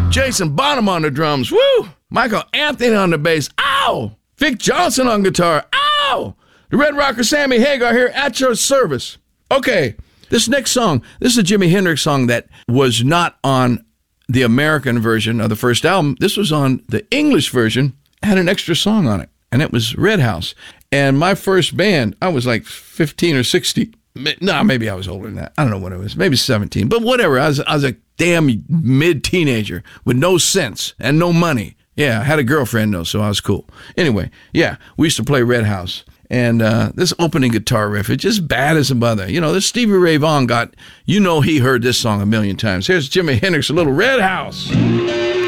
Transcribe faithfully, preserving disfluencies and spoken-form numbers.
Jason Bonham on the drums. Woo! Michael Anthony on the bass. Ow! Vic Johnson on guitar. Ow! The Red Rocker Sammy Hagar here at your service. Okay, this next song, this is a Jimi Hendrix song that was not on the American version of the first album. This was on the English version, had an extra song on it, and it was Red House. And my first band, I was like fifteen or sixteen. No, maybe I was older than that. I don't know what it was. Maybe seventeen. But whatever. I was, I was a damn mid-teenager with no sense and no money. Yeah, I had a girlfriend, though, so I was cool. Anyway, yeah, we used to play Red House. And uh, this opening guitar riff, it's just bad as a mother. You know, this Stevie Ray Vaughan got, you know he heard this song a million times. Here's Jimi Hendrix, a little Red House.